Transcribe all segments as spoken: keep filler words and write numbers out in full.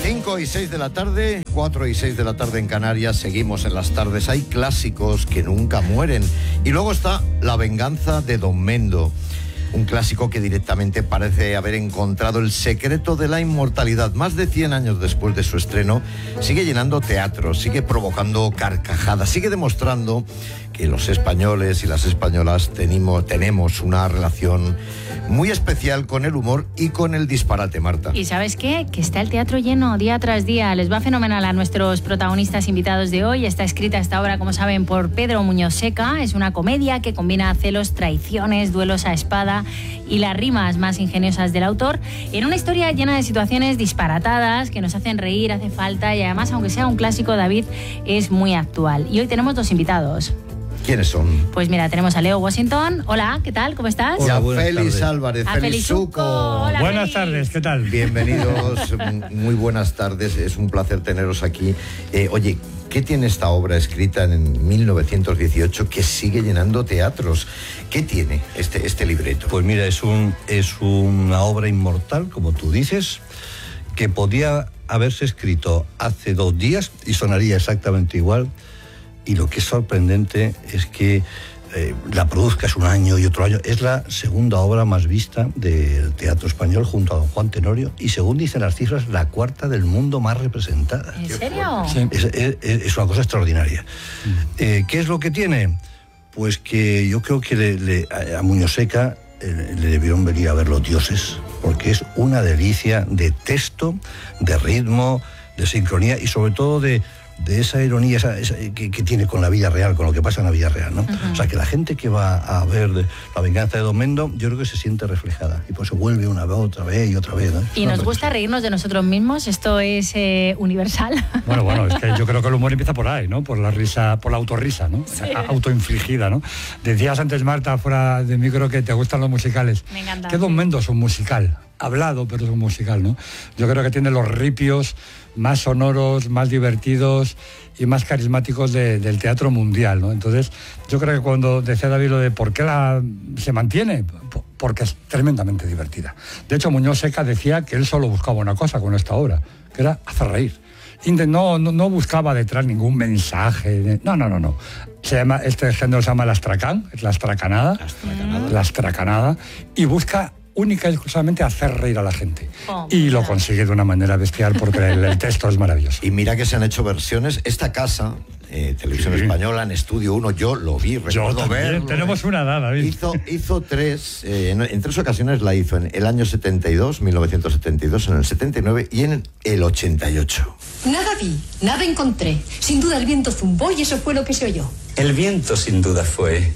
cinco y seis de la tarde, cuatro y seis de la tarde en Canarias, seguimos en las tardes. Hay clásicos que nunca mueren. Y luego está La venganza de Don Mendo, un clásico que directamente parece haber encontrado el secreto de la inmortalidad. Más de cien años después de su estreno, sigue llenando teatros, sigue provocando carcajadas, sigue demostrando que los españoles y las españolas tenemos, tenemos una relación muy especial con el humor y con el disparate, Marta. ¿Y sabes qué? Que está el teatro lleno día tras día. Les va fenomenal a nuestros protagonistas invitados de hoy. Está escrita esta obra, como saben, por Pedro Muñoz Seca. Es una comedia que combina celos, traiciones, duelos a espada y las rimas más ingeniosas del autor en una historia llena de situaciones disparatadas que nos hacen reír, hace falta, y además, aunque sea un clásico, David, es muy actual. Y hoy tenemos dos invitados. ¿Quiénes son? Pues mira, tenemos a Leo Washington. Hola, ¿qué tal? ¿Cómo estás? Hola, Félix Álvarez, a Felizuco. Hola, buenas Félix. tardes, ¿qué tal? Bienvenidos, muy buenas tardes, es un placer teneros aquí. Eh, oye, ¿qué tiene esta obra escrita en mil novecientos dieciocho que sigue llenando teatros? ¿Qué tiene este, este libreto? Pues mira, es, un, es una obra inmortal, como tú dices, que podía haberse escrito hace dos días y sonaría exactamente igual. Y lo que es sorprendente es que eh, la produzcas un año y otro año. Es la segunda obra más vista del teatro español junto a Don Juan Tenorio y, según dicen las cifras, la cuarta del mundo más representada. ¿En serio? Sí. Es, es, es una cosa extraordinaria. Mm. Eh, ¿Qué es lo que tiene? Pues que yo creo que le, le, a Muñoz Seca eh, le debieron venir a ver los dioses, porque es una delicia de texto, de ritmo, de sincronía y sobre todo de... de esa ironía esa, esa, que, que tiene con la vida real, con lo que pasa en la vida real, ¿no? Uh-huh. O sea, que la gente que va a ver de La venganza de Don Mendo, yo creo que se siente reflejada y pues se vuelve una vez, otra vez y otra vez, ¿no? Y nos gusta reírnos de nosotros mismos, esto es eh, universal. Bueno, bueno, es que yo creo que el humor empieza por ahí, ¿no? Por la risa, por la autorrisa, ¿no? Sí. Autoinfligida, ¿no? Decías antes, Marta, fuera de micro, que te gustan los musicales. Me encanta. Que Don Mendo es un musical, hablado, pero es un musical, ¿no? Yo creo que tiene los ripios más sonoros, más divertidos y más carismáticos de, del teatro mundial, ¿no? Entonces, yo creo que cuando decía David lo de por qué la se mantiene, porque es tremendamente divertida. De hecho, Muñoz Seca decía que él solo buscaba una cosa con esta obra, que era hacer reír. No, no, no buscaba detrás ningún mensaje. No, no, no, no. Se llama, este género se llama la astracán, es la astracanada. La astracanada. La astracanada. Y busca única y exclusivamente hacer reír a la gente. Oh, y lo consigue de una manera bestial porque el, el texto es maravilloso. Y mira que se han hecho versiones. Esta casa, eh, Televisión sí. Española, en Estudio uno, yo lo vi, recuerdo verlo. Tenemos una edad, David. Hizo, hizo tres, eh, en, en tres ocasiones la hizo en el año setenta y dos, mil novecientos setenta y dos, en el setenta y nueve y en el ochenta y ocho. Nada vi, nada encontré. Sin duda el viento zumbó y eso fue lo que se oyó. El viento sin duda fue...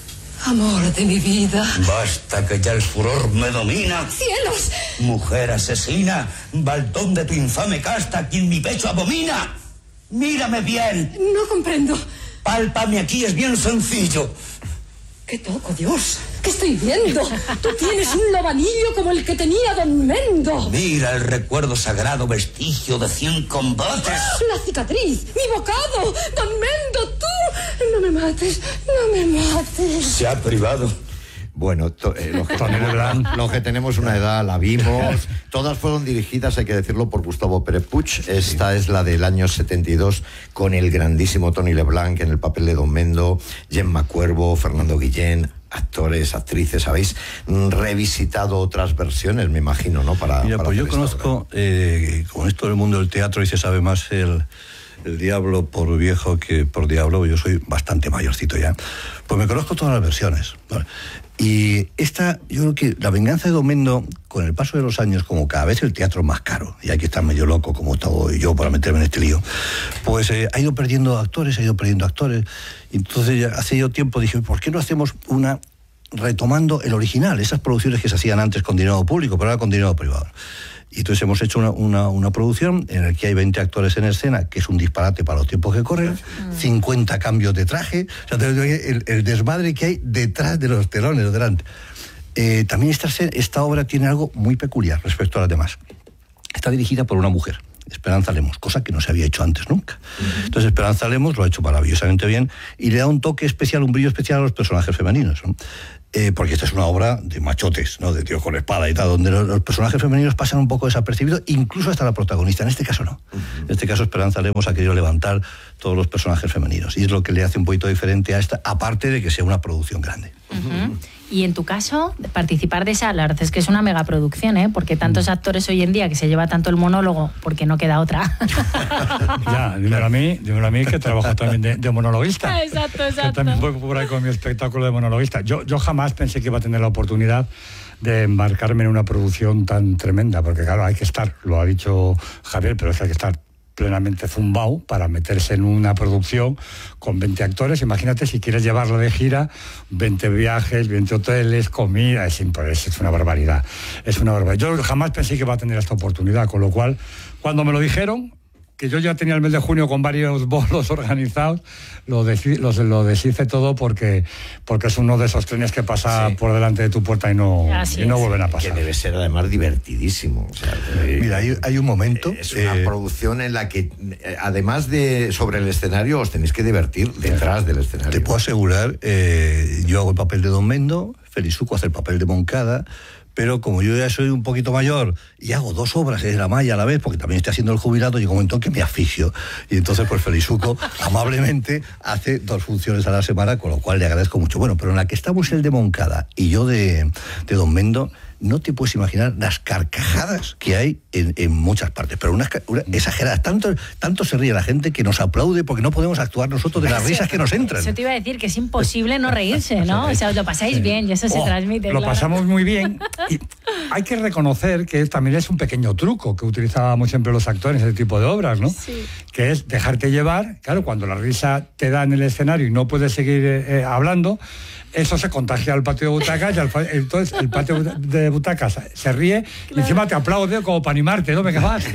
Amor de mi vida. Basta que ya el furor me domina. ¡Cielos! Mujer asesina, baldón de tu infame casta, quien mi pecho abomina. Mírame bien. No comprendo. Pálpame aquí, es bien sencillo. ¿Qué toco, Dios? ¿Qué estoy viendo? Tú tienes un lobanillo como el que tenía Don Mendo. Mira el recuerdo sagrado, vestigio de cien combates. La cicatriz, mi bocado. Don Mendo, tú. No me mates, no me mates. Se ha privado. Bueno, to, eh, los, que tenemos, los que tenemos una edad la vimos. Todas fueron dirigidas, hay que decirlo, por Gustavo Pérez Puig. Esta es la del año setenta y dos, con el grandísimo Tony Leblanc en el papel de Don Mendo, Gemma Cuervo, Fernando Guillén, actores, actrices. Habéis revisitado otras versiones, me imagino, ¿no? Para, Mira, para pues yo conozco, eh, con esto del mundo del teatro, y se sabe más el... el diablo por viejo que por diablo, yo soy bastante mayorcito ya, pues me conozco todas las versiones. Vale. Y esta, yo creo que La venganza de Don Mendo, con el paso de los años, como cada vez el teatro es más caro, y hay que estar medio loco, como estoy yo para meterme en este lío, pues eh, ha ido perdiendo actores, ha ido perdiendo actores. Y entonces, ya hace yo tiempo dije, ¿por qué no hacemos una retomando el original? Esas producciones que se hacían antes con dinero público, pero ahora con dinero privado. Y entonces hemos hecho una, una, una producción en la que hay veinte actores en escena, que es un disparate para los tiempos que corren, mm. cincuenta cambios de traje, o sea, el, el desmadre que hay detrás de los telones, delante. Eh, también esta, esta obra tiene algo muy peculiar respecto a las demás. Está dirigida por una mujer, Esperanza Lemos, cosa que no se había hecho antes nunca. Uh-huh. Entonces Esperanza Lemos lo ha hecho maravillosamente bien y le da un toque especial, un brillo especial a los personajes femeninos, ¿no? eh, porque esta es una obra de machotes, ¿no? De tíos con espada y tal, donde los, los personajes femeninos pasan un poco desapercibidos, incluso hasta la protagonista. En este caso no. Uh-huh. En este caso Esperanza Lemos ha querido levantar todos los personajes femeninos, y es lo que le hace un poquito diferente a esta, aparte de que sea una producción grande. Uh-huh. Y en tu caso, participar de esa, la verdad es que es una megaproducción, ¿eh? Porque tantos actores hoy en día que se lleva tanto el monólogo, porque no queda otra. Ya, dímelo a mí, dímelo a mí que trabajo también de, de monologuista. Exacto, exacto. Que también voy por ahí con mi espectáculo de monologuista. Yo, yo jamás pensé que iba a tener la oportunidad de embarcarme en una producción tan tremenda, porque claro, hay que estar, lo ha dicho Javier, pero es que hay que estar plenamente zumbao para meterse en una producción con veinte actores. Imagínate si quieres llevarlo de gira, veinte viajes, veinte hoteles, comida, es, es una barbaridad. Es una barbaridad. Yo jamás pensé que iba a tener esta oportunidad, con lo cual, cuando me lo dijeron, que yo ya tenía el mes de junio con varios bolos organizados, lo, deci, lo, lo deshice todo porque, porque es uno de esos trenes que pasa sí. por delante de tu puerta y no, y no vuelven a pasar. Que debe ser además divertidísimo. O sea, Mira, hay, hay un momento... Es una eh, producción en la que, además de sobre el escenario, os tenéis que divertir detrás del escenario. Te puedo asegurar, eh, yo hago el papel de Don Mendo, Felizuco hace el papel de Moncada, pero como yo ya soy un poquito mayor y hago dos obras de la malla a la vez, porque también estoy haciendo el jubilado, llega un momento en que me asfixio. Y entonces, pues Felizuco amablemente hace dos funciones a la semana, con lo cual le agradezco mucho. Bueno, pero en la que estamos el de Moncada y yo de, de Don Mendo, no te puedes imaginar las carcajadas que hay en, en muchas partes, pero unas una exageradas. Tanto, tanto se ríe la gente que nos aplaude porque no podemos actuar nosotros de las risas que nos entran. Eso te iba a decir, que es imposible no reírse, ¿no? O sea, os lo pasáis bien y eso se oh, transmite. Lo claro. pasamos muy bien. Y hay que reconocer que también es un pequeño truco que utilizábamos siempre los actores en ese tipo de obras, ¿no? Sí. Que es dejarte llevar. Claro, cuando la risa te da en el escenario y no puedes seguir eh, hablando, eso se contagia al patio de butacas y al, entonces el patio de butacas se ríe, claro, y encima te aplaude como para animarte, ¿no? Venga, va.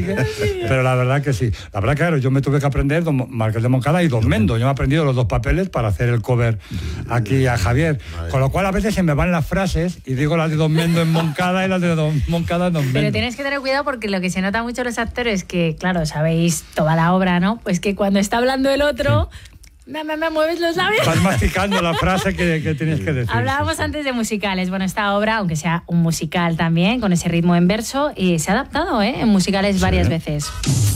Pero la verdad que sí. La verdad, claro, yo me tuve que aprender Don Marqués de Moncada y Don Mendo. Yo me he aprendido los dos papeles para hacer el cover aquí a Javier. Con lo cual a veces se me van las frases y digo las de Don Mendo en Moncada y las de Don Moncada en Don Mendo. Pero tienes que tener cuidado porque lo que se nota mucho en los actores, que claro, sabéis toda la obra, ¿no? Pues que cuando está hablando el otro... Sí. Me, me, me mueves los labios. Vas masticando la frase que, que tienes que decir. Hablábamos antes de musicales. Bueno, esta obra, aunque sea un musical también, con ese ritmo en verso, eh, se ha adaptado ¿eh? en musicales varias sí. veces.